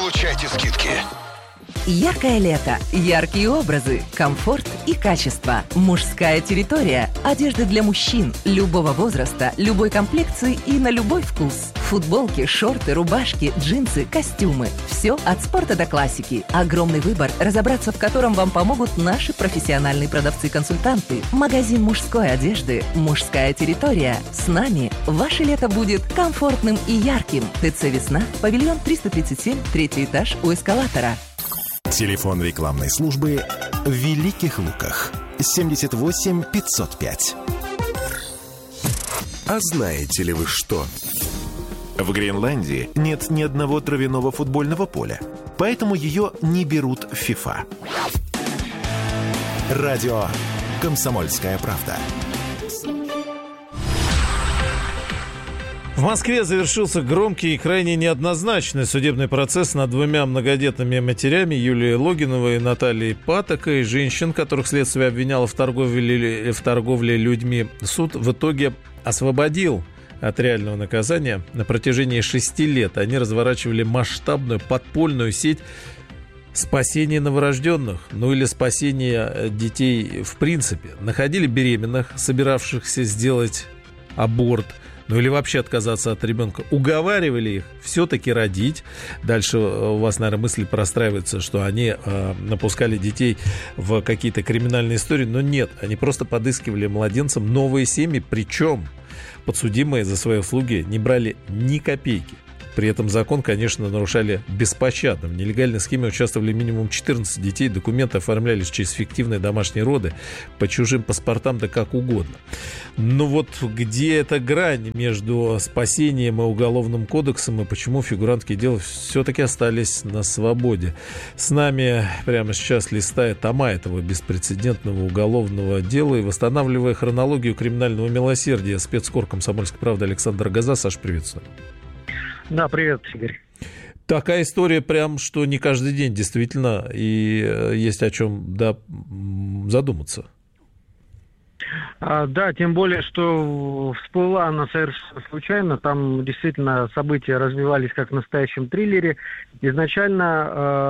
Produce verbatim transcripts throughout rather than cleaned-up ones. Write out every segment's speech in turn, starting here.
Получайте скидки. Яркое лето, яркие образы, комфорт и качество. Мужская территория. Одежда для мужчин любого возраста, любой комплекции и на любой вкус. Футболки, шорты, рубашки, джинсы, костюмы. Все от спорта до классики. Огромный выбор, разобраться в котором вам помогут наши профессиональные продавцы-консультанты. Магазин мужской одежды «Мужская территория». С нами ваше лето будет комфортным и ярким. ТЦ «Весна», павильон триста тридцать семь, третий этаж у эскалатора. Телефон рекламной службы в Великих Луках. семьдесят восемь пятьсот пять. А знаете ли вы что? В Гренландии нет ни одного травяного футбольного поля, поэтому ее не берут в ФИФА. Радио «Комсомольская правда». В Москве завершился громкий и крайне неоднозначный судебный процесс над двумя многодетными матерями Юлией Логиновой и Натальей Патокой. Женщин, которых следствие обвиняло в торговле, в торговле людьми, суд в итоге освободил от реального наказания. На протяжении шести лет они разворачивали масштабную подпольную сеть спасения новорожденных, ну или спасения детей в принципе. Находили беременных, собиравшихся сделать аборт, ну или вообще отказаться от ребенка. Уговаривали их все-таки родить. Дальше у вас, наверное, мысль простраивается, что они э, напускали детей в какие-то криминальные истории. Но нет, они просто подыскивали младенцам новые семьи. Причем подсудимые за свои услуги не брали ни копейки. При этом закон, конечно, нарушали беспощадно. В нелегальной схеме участвовали минимум четырнадцать детей. Документы оформлялись через фиктивные домашние роды, по чужим паспортам, да как угодно. Но вот где эта грань между спасением и уголовным кодексом, и почему фигурантки дела все-таки остались на свободе? С нами прямо сейчас, листая тома этого беспрецедентного уголовного дела и восстанавливая хронологию криминального милосердия, спецкор «Комсомольской правды» Александр Гоза. Саш, приветствую. Да, привет, Игорь. Такая история прям, что не каждый день действительно, и есть о чем, да, задуматься. А, да, тем более, что всплыла она совершенно случайно. Там действительно события развивались как в настоящем триллере. Изначально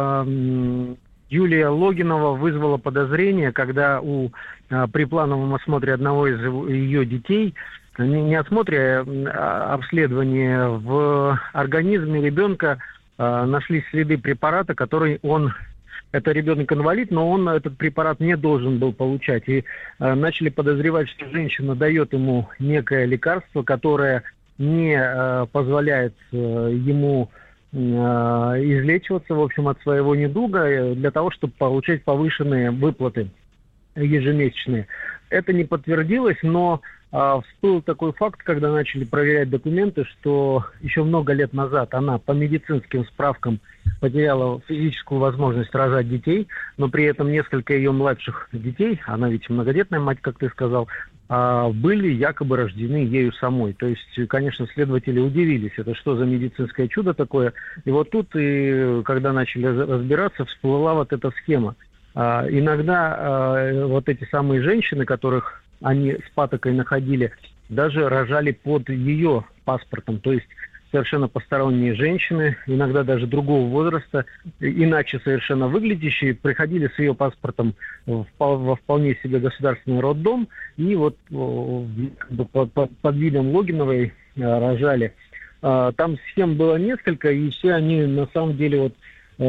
э, Юлия Логинова вызвала подозрение, когда у, э, при плановом осмотре одного из ее детей, не осмотре, а обследовании, в организме ребенка э, нашли следы препарата, который он, это ребенок-инвалид, но он этот препарат не должен был получать. И э, начали подозревать, что женщина дает ему некое лекарство, которое не э, позволяет э, ему э, излечиваться, в общем, от своего недуга, для того, чтобы получать повышенные выплаты ежемесячные. Это не подтвердилось, но а, всплыл такой факт, когда начали проверять документы, что еще много лет назад она по медицинским справкам потеряла физическую возможность рожать детей, но при этом несколько ее младших детей, она ведь многодетная мать, как ты сказал, а, были якобы рождены ею самой. То есть, конечно, следователи удивились, это что за медицинское чудо такое. И вот тут, и, когда начали разбираться, всплыла вот эта схема. А, иногда а, вот эти самые женщины, которых они с Патокой находили, даже рожали под ее паспортом, то есть совершенно посторонние женщины, иногда даже другого возраста, иначе совершенно выглядящие, приходили с ее паспортом во вполне себе государственный роддом и вот под, под, под видом Логиновой рожали. Там схем было несколько, и все они на самом деле, вот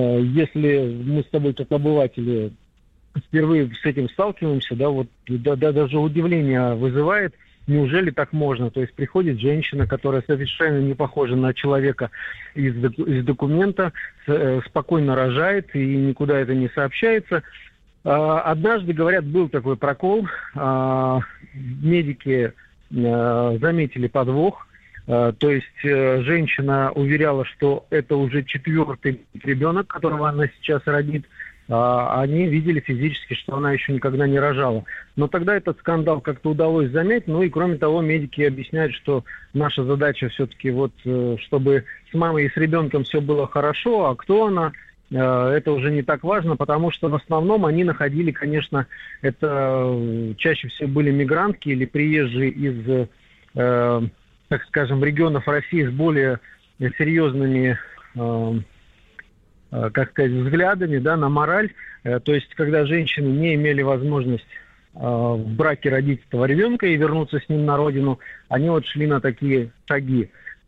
если мы с тобой как обыватели впервые с этим сталкиваемся, да, вот да, да, даже удивление вызывает, неужели так можно? То есть приходит женщина, которая совершенно не похожа на человека из, из документа, с, спокойно рожает и никуда это не сообщается. А, однажды, говорят, был такой прокол, а, медики а, заметили подвох, а, то есть а, женщина уверяла, что это уже четвертый ребенок, которого она сейчас родит. Они видели физически, что она еще никогда не рожала. Но тогда этот скандал как-то удалось замять. Ну и кроме того, медики объясняют, что наша задача все-таки вот, чтобы с мамой и с ребенком все было хорошо, а кто она, это уже не так важно, потому что в основном они находили, конечно, это чаще всего были мигрантки или приезжие из, так скажем, регионов России с более серьезными как сказать, взглядами, да, на мораль. То есть, когда женщины не имели возможность в браке родить этого ребенка и вернуться с ним на родину, они вот шли на такие шаги.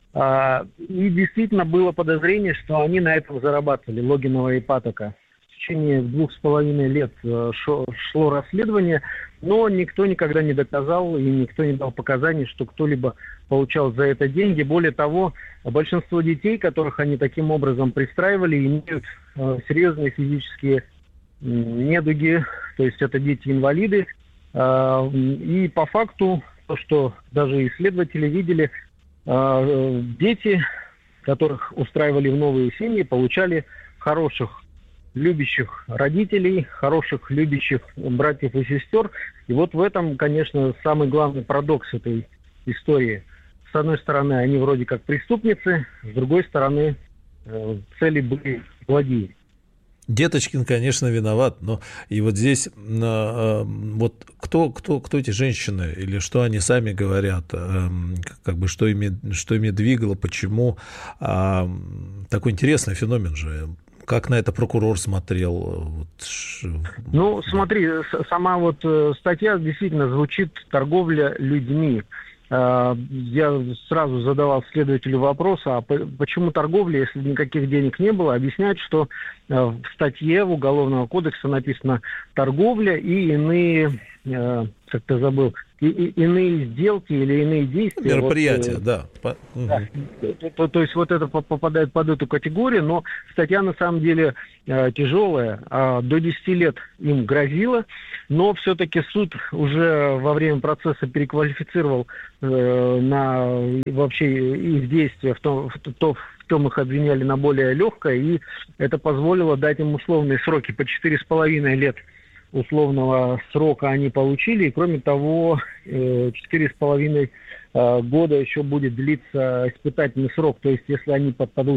И действительно было подозрение, что они на этом зарабатывали, Логинова и Патока. В течение двух с половиной лет шло, шло расследование, но никто никогда не доказал и никто не дал показаний, что кто-либо получал за это деньги. Более того, большинство детей, которых они таким образом пристраивали, имеют э, серьезные физические э, недуги, то есть это дети-инвалиды. Э, и по факту, то, что даже исследователи видели, э, дети, которых устраивали в новые семьи, получали хороших любящих родителей, хороших любящих братьев и сестер. И вот в этом, конечно, самый главный парадокс этой истории. С одной стороны, они вроде как преступницы, с другой стороны, э, цели были благие. Деточкин, конечно, виноват, но и вот здесь э, вот кто, кто, кто эти женщины или что они сами говорят, э, как бы что ими, что ими двигало, почему э, такой интересный феномен же. Как на это прокурор смотрел? Ну, смотри, сама вот статья действительно звучит «торговля людьми». Я сразу задавал следователю вопрос, а почему торговля, если никаких денег не было? Объясняют, что в статье Уголовного кодекса написано «торговля и иные», как ты забыл, и, и, иные сделки или иные действия. Мероприятия, вот, да. да. То, то, то есть вот это попадает под эту категорию, но статья на самом деле э, тяжелая. Э, до десяти лет им грозило, но все-таки суд уже во время процесса переквалифицировал э, на вообще их действия, в том, в, то, в том их обвиняли на более легкое, и это позволило дать им условные сроки по четыре с половиной лет. Условного срока они получили, и кроме того, четыре с половиной года еще будет длиться испытательный срок. То есть, если они подпадут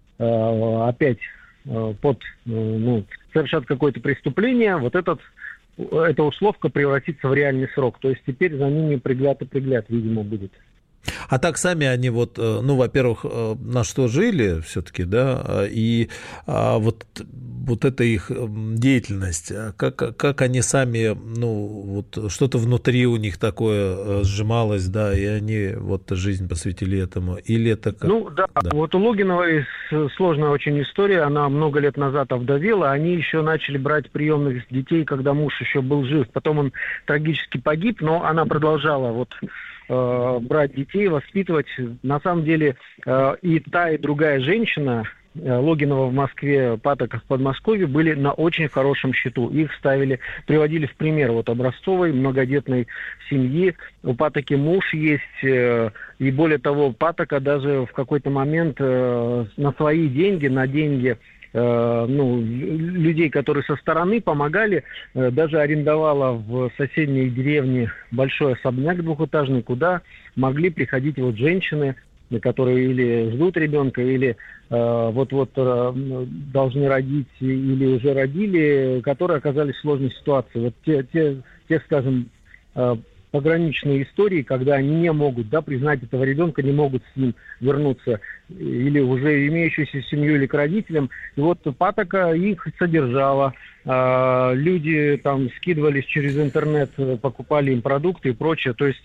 опять под, ну, совершат какое-то преступление, вот этот, эта условка превратится в реальный срок. То есть, теперь за ними пригляд и пригляд, видимо, будет. А так сами они вот, ну, во-первых, на что жили все-таки, да, и а вот, вот эта их деятельность, как, как они сами, ну, вот что-то внутри у них такое сжималось, да, и они вот жизнь посвятили этому, или это как? Ну, да, да. Вот у Логиновой сложная очень история, она много лет назад овдовела, они еще начали брать приемных детей, когда муж еще был жив, потом он трагически погиб, но она продолжала вот брать детей, воспитывать. На самом деле и та, и другая женщина, Логинова в Москве, Патока в Подмосковье, были на очень хорошем счету. Их ставили, приводили в пример вот образцовой многодетной семьи. У Патоки муж есть, и более того, Патока даже в какой-то момент на свои деньги, на деньги ну, людей, которые со стороны помогали, даже арендовала в соседней деревне большой особняк двухэтажный, куда могли приходить вот женщины, которые или ждут ребенка, или э, вот-вот э, должны родить, или уже родили, которые оказались в сложной ситуации. Вот те, те, те скажем, э, пограничные истории, когда они не могут, да, признать этого ребенка, не могут с ним вернуться, или уже имеющуюся семью, или к родителям. И вот Патока их содержала. Э, люди там скидывались через интернет, покупали им продукты и прочее. То есть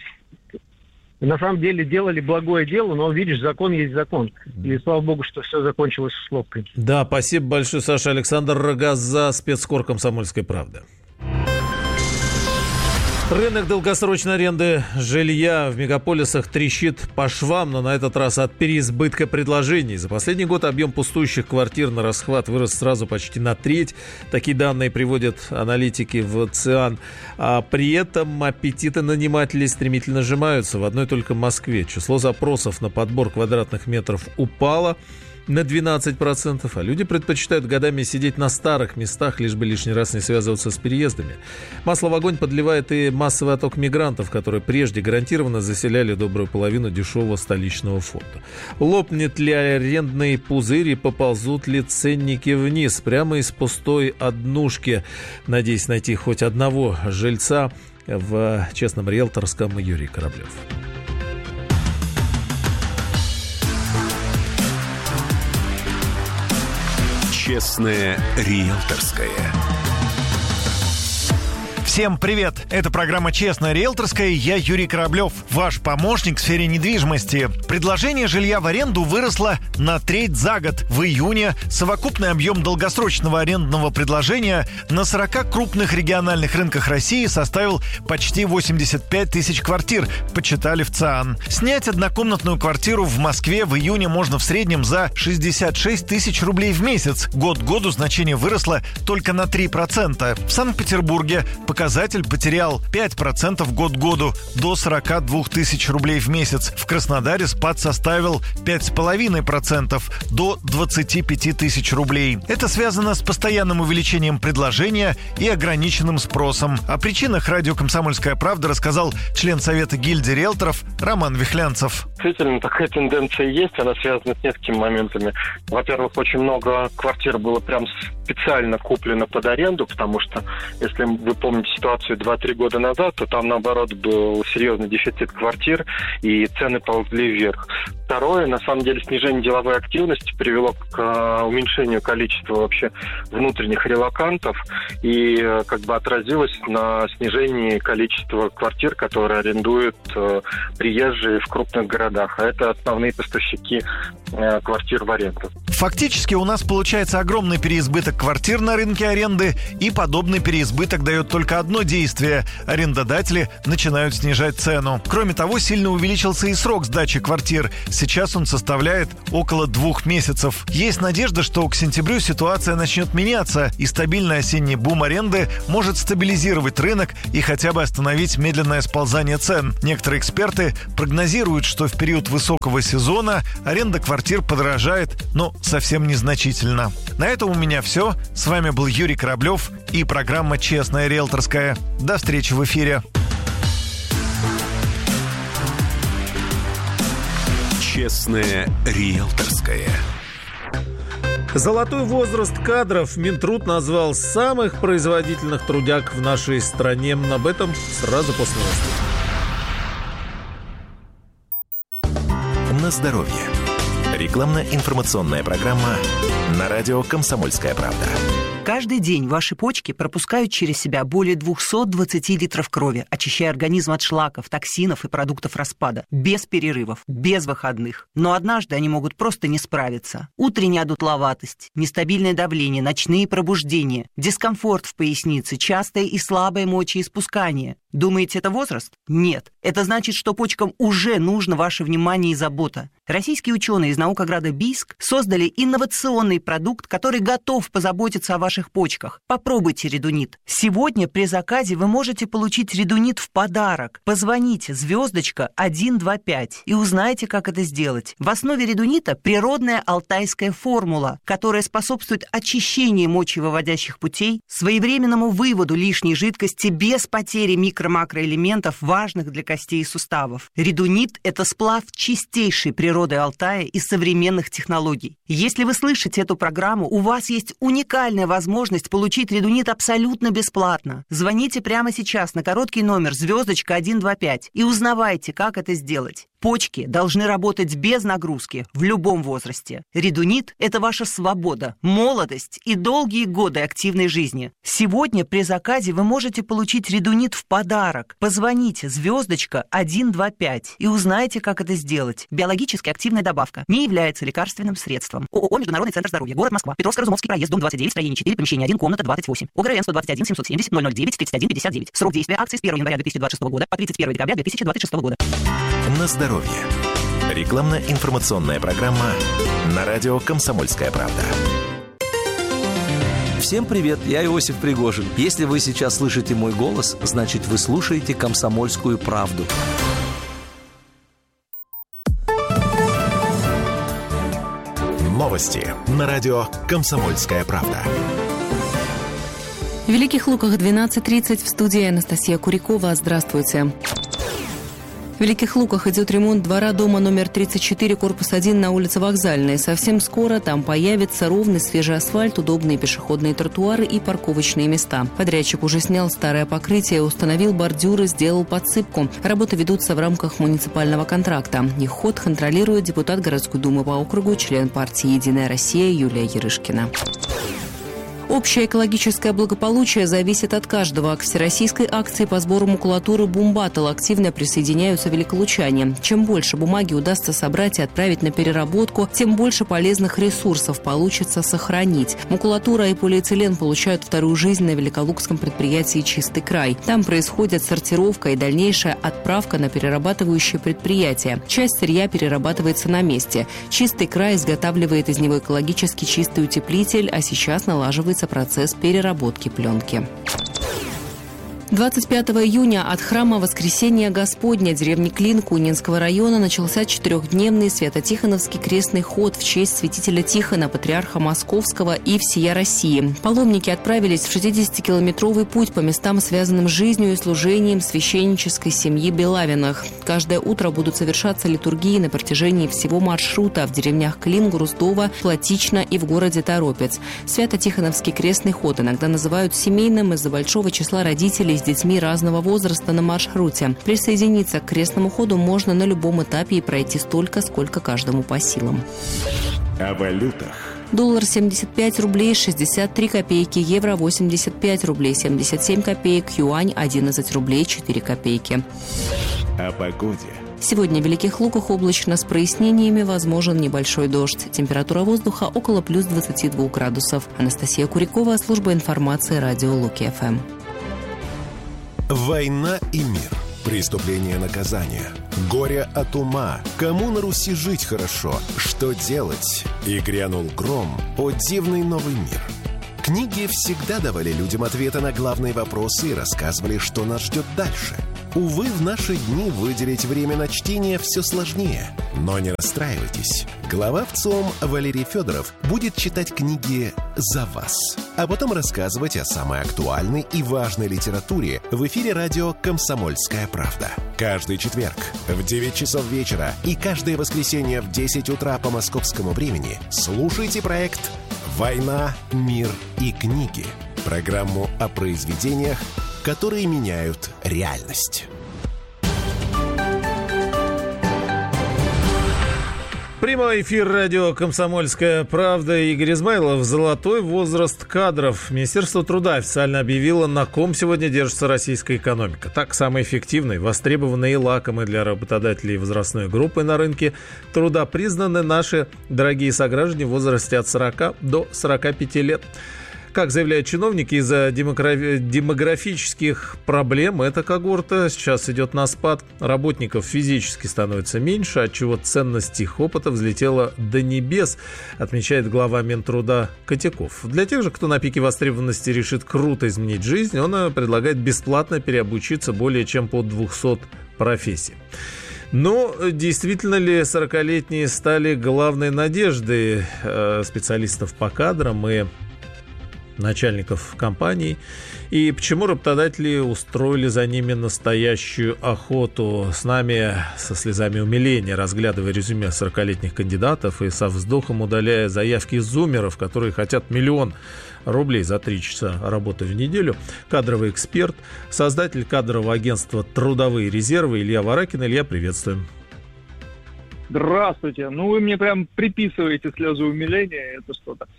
на самом деле делали благое дело, но, видишь, закон есть закон. И слава богу, что все закончилось условкой. Да, спасибо большое, Саша. Александр Рогоза, спецкор «Комсомольской правды». Рынок долгосрочной аренды жилья в мегаполисах трещит по швам, но на этот раз от переизбытка предложений. За последний год объем пустующих квартир на расхват вырос сразу почти на треть. Такие данные приводят аналитики в ЦИАН. А при этом аппетиты нанимателей стремительно сжимаются. В одной только Москве число запросов на подбор квадратных метров упало на двенадцать процентов, а люди предпочитают годами сидеть на старых местах, лишь бы лишний раз не связываться с переездами. Масло в огонь подливает и массовый отток мигрантов, которые прежде гарантированно заселяли добрую половину дешевого столичного фонда. Лопнет ли арендный пузырь и поползут ли ценники вниз? Прямо из пустой однушки. Надеюсь найти хоть одного жильца в честном риэлторском. Юрий Кораблев. Честное риэлторское. Всем привет! Это программа «Честная риэлторская». Я Юрий Кораблев, ваш помощник в сфере недвижимости. Предложение жилья в аренду выросло на треть за год. В июне совокупный объем долгосрочного арендного предложения на сорока крупных региональных рынках России составил почти восемьдесят пять тысяч квартир, подсчитали в ЦИАН. Снять однокомнатную квартиру в Москве в июне можно в среднем за шестьдесят шесть тысяч рублей в месяц. Год к году значение выросло только на три процента. В Санкт-Петербурге показатель потерял пять процентов год к году до сорока двух тысяч рублей в месяц. В Краснодаре спад составил пять целых пять десятых процента до двадцати пяти тысяч рублей. Это связано с постоянным увеличением предложения и ограниченным спросом. О причинах радио «Комсомольская правда» рассказал член Совета гильдии риэлторов Роман Вихлянцев. Действительно, такая тенденция есть, она связана с несколькими моментами. Во-первых, очень много квартир было прям специально куплено под аренду, потому что, если вы помните ситуацию два-три года назад, то там, наоборот, был серьезный дефицит квартир, и цены ползли вверх. Второе, на самом деле, снижение деловой активности привело к uh, уменьшению количества вообще внутренних релокантов и uh, как бы отразилось на снижении количества квартир, которые арендуют uh, приезжие в крупных городах. А это основные поставщики uh, квартир в аренду. Фактически у нас получается огромный переизбыток квартир на рынке аренды, и подобный переизбыток дает только одно действие – арендодатели начинают снижать цену. Кроме того, сильно увеличился и срок сдачи квартир. Сейчас он составляет около двух месяцев. Есть надежда, что к сентябрю ситуация начнет меняться, и стабильный осенний бум аренды может стабилизировать рынок и хотя бы остановить медленное сползание цен. Некоторые эксперты прогнозируют, что в период высокого сезона аренда квартир подорожает, но совсем незначительно. На этом у меня все. С вами был Юрий Кораблев и программа «Честная риэлторская». До встречи в эфире. Честное риэлторское. Золотой возраст кадров Минтруд назвал самых производительных трудяг в нашей стране. Об этом сразу после новостей. На здоровье. Рекламно-информационная программа на радио «Комсомольская правда». Каждый день ваши почки пропускают через себя более двести двадцать литров крови, очищая организм от шлаков, токсинов и продуктов распада. Без перерывов, без выходных. Но однажды они могут просто не справиться. Утренняя одутловатость, нестабильное давление, ночные пробуждения, дискомфорт в пояснице, частое и слабое мочеиспускание. Думаете, это возраст? Нет. Это значит, что почкам уже нужно ваше внимание и забота. Российские ученые из наукограда Бийск создали инновационный продукт, который готов позаботиться о ваших почках. Попробуйте редунит. Сегодня при заказе вы можете получить редунит в подарок. Позвоните звездочка один два пять и узнайте, как это сделать. В основе редунита природная алтайская формула, которая способствует очищению мочевыводящих путей, своевременному выводу лишней жидкости без потери микро-макроэлементов, важных для костей и суставов. Редунит – это сплав чистейшей природы Алтая и современных технологий. Если вы слышите эту программу, у вас есть уникальная возможность получить редунит абсолютно бесплатно. Звоните прямо сейчас на короткий номер звездочка один два пять и узнавайте, как это сделать. Почки должны работать без нагрузки в любом возрасте. Редунит – это ваша свобода, молодость и долгие годы активной жизни. Сегодня при заказе вы можете получить редунит в подарок. Позвоните звездочка один два пять и узнайте, как это сделать. Биологически активная добавка. Не является лекарственным средством. ООО «Международный центр здоровья», город Москва, Петровско-Разумовский проезд, дом двадцать девять, строение четыре, помещение один, комната двадцать восемь. ОГРН сто двадцать один семьсот семьдесят ноль ноль девять тридцать один пятьдесят девять. Срок действия акции с первого января две тысячи двадцать шестого года по тридцать первого декабря две тысячи двадцать шестого года. На здоровье. Рекламно-информационная программа на радио «Комсомольская правда». Всем привет, я Иосиф Пригожин. Если вы сейчас слышите мой голос, значит, вы слушаете «Комсомольскую правду». Новости на радио «Комсомольская правда». В Великих Луках двенадцать тридцать, в студии Анастасия Курякова. Здравствуйте. В Великих Луках идет ремонт двора дома номер тридцать четыре, корпус один на улице Вокзальной. Совсем скоро там появится ровный свежий асфальт, удобные пешеходные тротуары и парковочные места. Подрядчик уже снял старое покрытие, установил бордюры, сделал подсыпку. Работы ведутся в рамках муниципального контракта. Их ход контролирует депутат городской думы по округу, член партии «Единая Россия» Юлия Ярышкина. Общее экологическое благополучие зависит от каждого. К всероссийской акции по сбору макулатуры «Бумбаттл» активно присоединяются великолучане. Чем больше бумаги удастся собрать и отправить на переработку, тем больше полезных ресурсов получится сохранить. Макулатура и полиэтилен получают вторую жизнь на великолукском предприятии «Чистый край». Там происходит сортировка и дальнейшая отправка на перерабатывающие предприятия. Часть сырья перерабатывается на месте. «Чистый край» изготавливает из него экологически чистый утеплитель, а сейчас налаживается процесс переработки пленки. двадцать пятого июня от храма Воскресения Господня деревни Клин Кунинского района начался четырехдневный Свято-Тихоновский крестный ход в честь святителя Тихона, патриарха Московского и всея России. Паломники отправились в шестидесятикилометровый путь по местам, связанным с жизнью и служением священнической семьи Белавиных. Каждое утро будут совершаться литургии на протяжении всего маршрута в деревнях Клин, Груздово, Плотично и в городе Торопец. Свято-Тихоновский крестный ход иногда называют семейным из-за большого числа родителей с детьми разного возраста на маршруте. Присоединиться к крестному ходу можно на любом этапе и пройти столько, сколько каждому по силам. О валютах. Доллар семьдесят пять рублей шестьдесят три копейки, евро восемьдесят пять рублей семьдесят семь копеек, юань одиннадцать рублей четыре копейки. О погоде. Сегодня в Великих Луках облачно с прояснениями, возможен небольшой дождь. Температура воздуха около плюс двадцати двух градусов. Анастасия Курякова, служба информации, радио Луки-ФМ. Война и мир. Преступление и наказание. Горе от ума. Кому на Руси жить хорошо? Что делать? И грянул гром. О дивный новый мир. Книги всегда давали людям ответы на главные вопросы и рассказывали, что нас ждет дальше. Увы, в наши дни выделить время на чтение все сложнее. Но не расстраивайтесь. Глава ВЦИОМ Валерий Федоров будет читать книги за вас, а потом рассказывать о самой актуальной и важной литературе в эфире радио «Комсомольская правда». Каждый четверг в девять часов вечера и каждое воскресенье в десять утра по московскому времени слушайте проект «Война, мир и книги». Программу о произведениях, которые меняют реальность. Прямой эфир радио «Комсомольская правда». Игорь Измайлов. Золотой возраст кадров. Министерство труда официально объявило, на ком сегодня держится российская экономика. Так, самой эффективной, востребованной и лакомой для работодателей возрастной группы на рынке труда признаны наши дорогие сограждане в возрасте от сорока до сорока пяти лет. Как заявляют чиновники, из-за демографических проблем эта когорта сейчас идет на спад. Работников физически становится меньше, отчего ценность их опыта взлетела до небес, отмечает глава Минтруда Котяков. Для тех же, кто на пике востребованности решит круто изменить жизнь, он предлагает бесплатно переобучиться более чем по двухсот профессий. Но действительно ли сорокалетние стали главной надеждой специалистов по кадрам и начальников компаний, и почему работодатели устроили за ними настоящую охоту? С нами со слезами умиления, разглядывая резюме сорокалетних кандидатов и со вздохом удаляя заявки из зумеров, которые хотят миллион рублей за три часа работы в неделю, кадровый эксперт, создатель кадрового агентства «Трудовые резервы» Илья Варакин. Илья, приветствуем. Здравствуйте. Ну, вы мне прям приписываете слезы умиления, это что-то.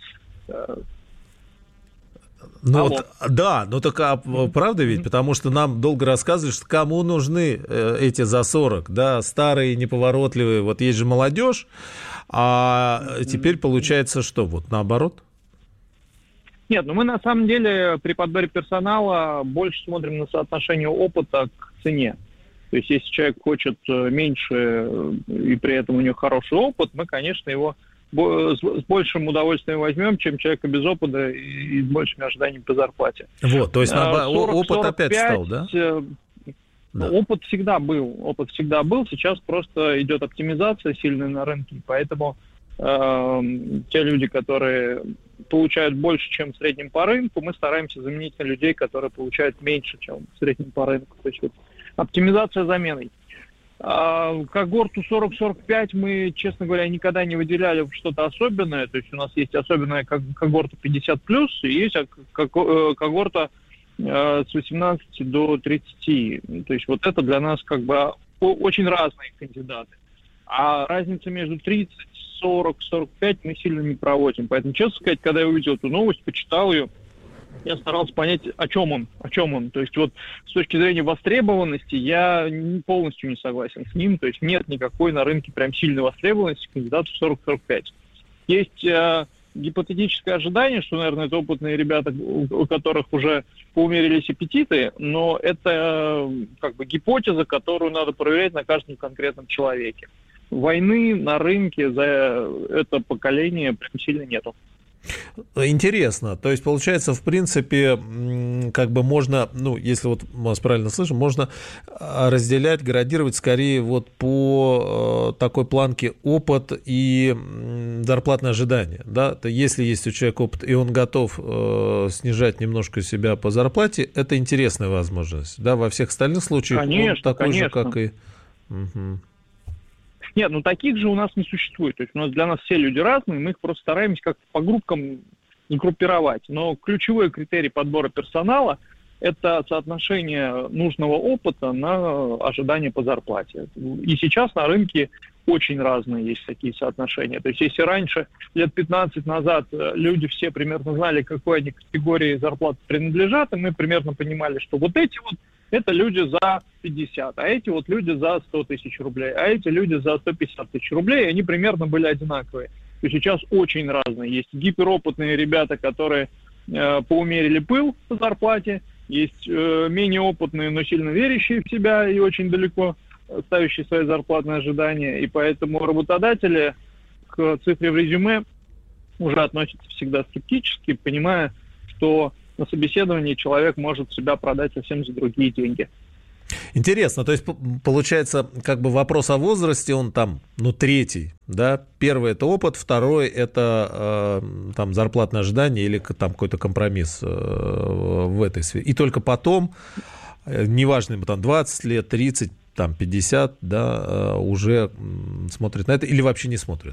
Ну, вот, да, ну так а, правда ведь, потому что нам долго рассказывали, что кому нужны э, эти за сорок, да, старые, неповоротливые, вот есть же молодежь, а теперь получается что, вот наоборот? Нет, ну мы на самом деле при подборе персонала больше смотрим на соотношение опыта к цене. То есть если человек хочет меньше и при этом у него хороший опыт, мы, конечно, его с большим удовольствием возьмем, чем человека без опыта и с большими ожиданиями по зарплате. Вот, то есть сорок, опыт сорок пять, опять стал, да? Да. Опыт всегда был, опыт всегда был, сейчас просто идет оптимизация сильная на рынке, поэтому э, те люди, которые получают больше, чем в среднем по рынку, мы стараемся заменить на людей, которые получают меньше, чем в среднем по рынку. То есть вот, оптимизация заменой. А когорту сорок сорок пять мы, честно говоря, никогда не выделяли в что-то особенное. То есть у нас есть особенная когорта пятьдесят плюс, и есть когорта с восемнадцати до тридцати. То есть вот это для нас как бы очень разные кандидаты. А разница между тридцать, сорок, сорок пять мы сильно не проводим. Поэтому, честно сказать, когда я увидел эту новость, почитал ее, я старался понять, о чем он, о чем он. То есть вот с точки зрения востребованности я полностью не согласен с ним. То есть нет никакой на рынке прям сильной востребованности кандидатов сорок сорок пять. Есть э, гипотетическое ожидание, что, наверное, это опытные ребята, у, у которых уже поумерились аппетиты, но это э, как бы гипотеза, которую надо проверять на каждом конкретном человеке. Войны на рынке за это поколение прям сильно нету. Интересно. То есть, получается, в принципе, как бы можно, ну, если вот мы вас правильно слышим, можно разделять, градировать скорее вот по такой планке опыт и зарплатное ожидание. Да? То если есть у человека опыт, и он готов э, снижать немножко себя по зарплате, это интересная возможность. Да? Во всех остальных случаях конечно, он такой конечно. же, как и... Угу. Нет, ну таких же у нас не существует. То есть у нас для нас все люди разные, мы их просто стараемся как-то по группкам сгруппировать. Но ключевой критерий подбора персонала – это соотношение нужного опыта на ожидание по зарплате. И сейчас на рынке очень разные есть такие соотношения. То есть если раньше, лет пятнадцать назад, люди все примерно знали, к какой они категории зарплат принадлежат, и мы примерно понимали, что вот эти вот это люди за пятьдесят, а эти вот люди за сто тысяч рублей, а эти люди за сто пятьдесят тысяч рублей, и они примерно были одинаковые. То есть сейчас очень разные. Есть гиперопытные ребята, которые э, поумерили пыл по зарплате, есть э, менее опытные, но сильно верящие в себя и очень далеко ставящие свои зарплатные ожидания, и поэтому работодатели к цифре в резюме уже относятся всегда скептически, понимая, что на собеседовании человек может себя продать совсем за другие деньги. Интересно, то есть получается, как бы вопрос о возрасте, он там, ну, третий, да, первый это опыт, второй это э, там зарплатное ожидание или там какой-то компромисс э, в этой сфере. И только потом, э, неважно, ему там двадцать лет, тридцать, там пятьдесят, да, э, уже смотрят на это или вообще не смотрят.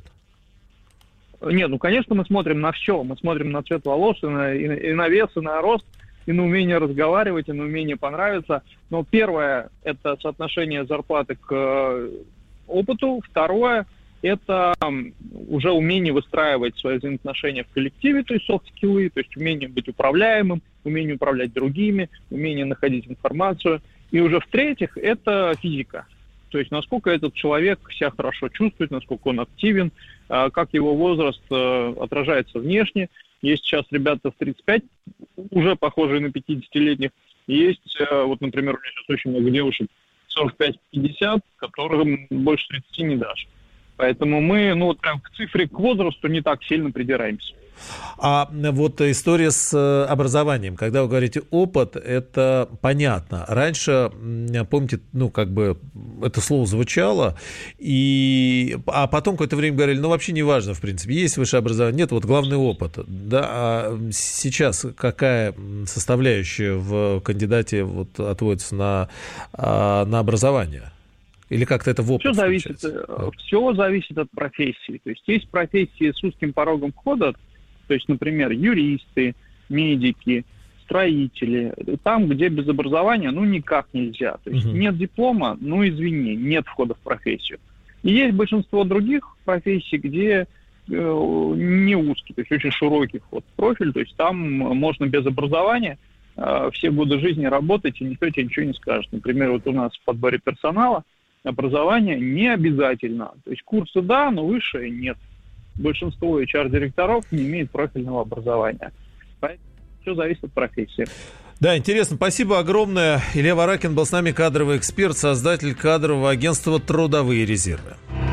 Нет, ну, конечно, мы смотрим на все. Мы смотрим на цвет волос, и на, и, и на вес, и на рост, и на умение разговаривать, и на умение понравиться. Но первое – это соотношение зарплаты к э, опыту. Второе – это уже умение выстраивать свои взаимоотношения в коллективе, то есть софт-скиллы, то есть умение быть управляемым, умение управлять другими, умение находить информацию. И уже в-третьих – это физика. То есть насколько этот человек себя хорошо чувствует, насколько он активен, как его возраст отражается внешне. Есть сейчас ребята в тридцать пять, уже похожие на пятидесятилетних. Есть, вот, например, у меня сейчас очень много девушек сорок пять пятьдесят, которым больше тридцати не дашь. Поэтому мы, ну, вот прям к цифре, к возрасту не так сильно придираемся. А вот история с образованием, когда вы говорите опыт, это понятно. Раньше, помните, ну, как бы это слово звучало, и... а потом какое-то время говорили, ну, вообще не важно, в принципе, есть высшее образование, нет, вот главный опыт. Да? А сейчас какая составляющая в кандидате вот отводится на, на образование? Или как-то это в опыт? Все зависит, все зависит от профессии. То есть есть профессии с узким порогом входа, то есть, например, юристы, медики, строители. Там, где без образования, ну, никак нельзя. То есть uh-huh. нет диплома, ну, извини, нет входа в профессию. И есть большинство других профессий, где э, не узкий, то есть очень широкий вход в профиль. То есть там можно без образования э, все годы жизни работать, и никто тебе ничего не скажет. Например, вот у нас в подборе персонала образование не обязательно. То есть курсы да, но высшее нет. Большинство эйч ар-директоров не имеет профильного образования. Поэтому все зависит от профессии. Да, интересно. Спасибо огромное. Илья Варакин был с нами, кадровый эксперт, создатель кадрового агентства «Трудовые резервы».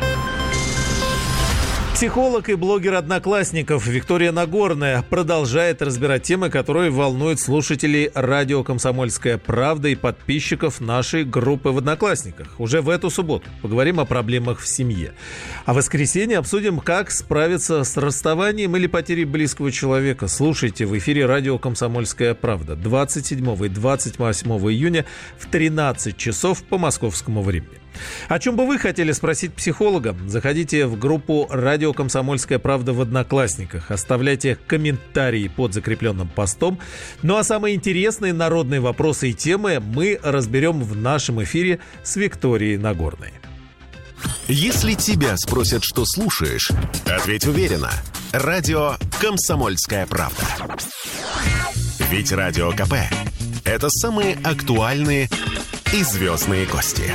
Психолог и блогер Одноклассников Виктория Нагорная продолжает разбирать темы, которые волнуют слушателей радио «Комсомольская правда» и подписчиков нашей группы в Одноклассниках. Уже в эту субботу поговорим о проблемах в семье. А в воскресенье обсудим, как справиться с расставанием или потерей близкого человека. Слушайте в эфире радио «Комсомольская правда» двадцать седьмого и двадцать восьмого июня в тринадцать часов по московскому времени. О чем бы вы хотели спросить психолога? Заходите в группу «Радио Комсомольская правда» в Одноклассниках. Оставляйте комментарии под закрепленным постом. Ну а самые интересные народные вопросы и темы мы разберем в нашем эфире с Викторией Нагорной. Если тебя спросят, что слушаешь, ответь уверенно. Радио «Комсомольская правда». Ведь Радио КП – это самые актуальные и звездные гости.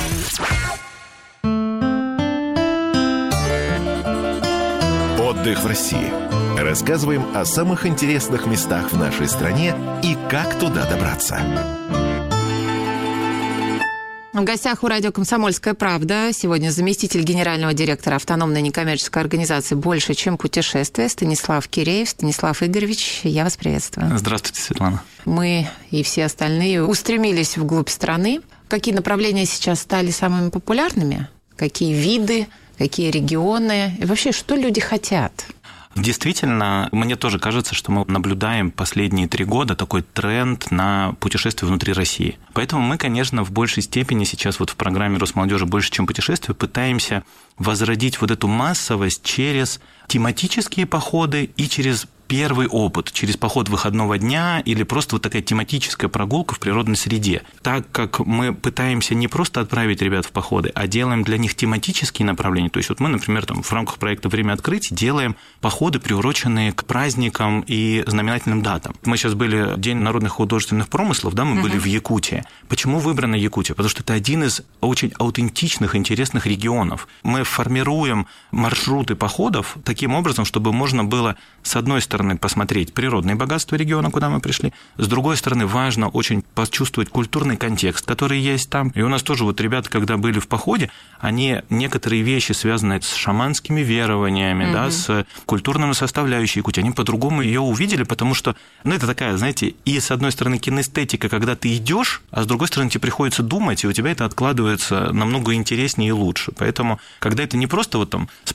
Отдых в России. Рассказываем о самых интересных местах в нашей стране и как туда добраться. В гостях у радио «Комсомольская правда» сегодня заместитель генерального директора автономной некоммерческой организации «Больше, чем путешествие» Станислав Киреев. Станислав Игоревич, я вас приветствую. Здравствуйте, Светлана. Мы и все остальные устремились вглубь страны. Какие направления сейчас стали самыми популярными? Какие виды, какие регионы? И вообще, что люди хотят? Действительно, мне тоже кажется, что мы наблюдаем последние три года такой тренд на путешествия внутри России. Поэтому мы, конечно, в большей степени сейчас вот в программе Росмолодежи «Больше, чем путешествие» пытаемся возродить вот эту массовость через тематические походы и через первый опыт, через поход выходного дня или просто вот такая тематическая прогулка в природной среде. Так как мы пытаемся не просто отправить ребят в походы, а делаем для них тематические направления. То есть вот мы, например, там, в рамках проекта «Время открытий» делаем походы, приуроченные к праздникам и знаменательным датам. Мы сейчас были День народных художественных промыслов, да, мы uh-huh. были в Якутии. Почему выбрана Якутия? Потому что это один из очень аутентичных, интересных регионов. Мы формируем маршруты походов таким образом, чтобы можно было, с одной стороны, посмотреть природные богатства региона, куда мы пришли. С другой стороны, важно очень почувствовать культурный контекст, который есть там. И у нас тоже вот ребята, когда были в походе, они некоторые вещи, связанные с шаманскими верованиями, mm-hmm. да, с культурной составляющей Якутии, они по-другому ее увидели, потому что, ну, это такая, знаете, и с одной стороны кинестетика, когда ты идешь, а с другой стороны тебе приходится думать, и у тебя это откладывается намного интереснее и лучше. Поэтому, когда это не просто вот там